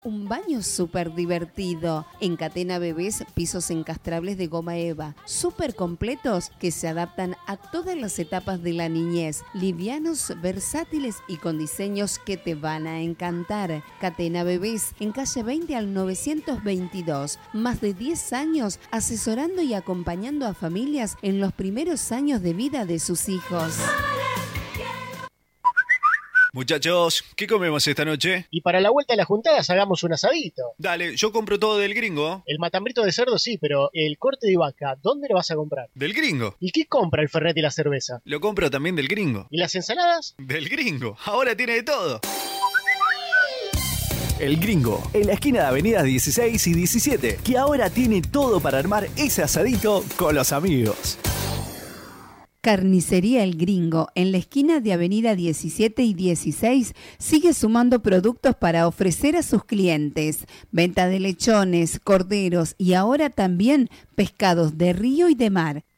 Un baño súper divertido. En Catena Bebés, pisos encastrables de goma eva, súper completos que se adaptan a todas las etapas de la niñez. Livianos, versátiles y con diseños que te van a encantar. Catena Bebés, en calle 20 al 922. Más de 10 años asesorando y acompañando a familias en los primeros años de vida de sus hijos. Muchachos, ¿qué comemos esta noche? Y para la vuelta de las juntadas hagamos un asadito. Dale, yo compro todo del Gringo. El matambrito de cerdo sí, pero el corte de vaca, ¿dónde lo vas a comprar? Del Gringo. ¿Y qué compra el Fernet y la cerveza? Lo compro también del Gringo. ¿Y las ensaladas? Del Gringo. Ahora tiene de todo. El Gringo, en la esquina de Avenida 16 y 17, que ahora tiene todo para armar ese asadito con los amigos. Carnicería El Gringo, en la esquina de Avenida 17 y 16, sigue sumando productos para ofrecer a sus clientes. Venta de lechones, corderos y ahora también pescados de río y de mar.